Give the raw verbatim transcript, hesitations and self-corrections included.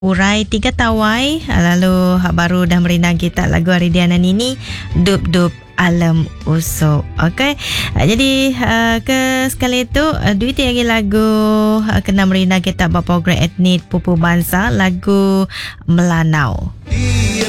Urai tiga tawai, lalu hak baru dah merina kita lagu Aridiana Nini Dup Dup Alam Usuk. Okey. Jadi uh, ke sekali itu uh, duit lagi lagu uh, kena merina kita bapa program etnik Pupu Bangsa lagu Melanau.